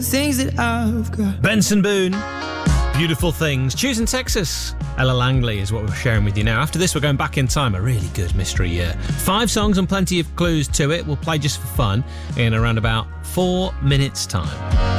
things that I've got. Benson Boone, Beautiful Things. Choosing Texas, Ella Langley is what we're sharing with you now. After this, we're going back in time. A really good mystery year. 5 songs and plenty of clues to it. We'll play just for fun in around about 4 minutes' time.